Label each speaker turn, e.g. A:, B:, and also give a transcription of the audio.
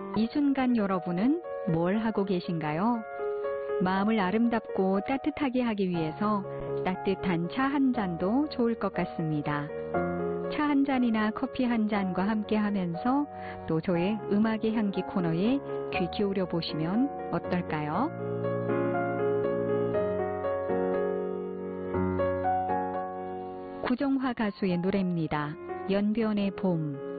A: 이 순간 여러분은 뭘 하고 계신가요? 마음을 아름답고 따뜻하게 하기 위해서 따뜻한 차 한 잔도 좋을 것 같습니다. 차 한 잔이나 커피 한 잔과 함께 하면서 또 저의 음악의 향기 코너에 귀 기울여 보시면 어떨까요? 구정화 가수의 노래입니다. 연변의 봄.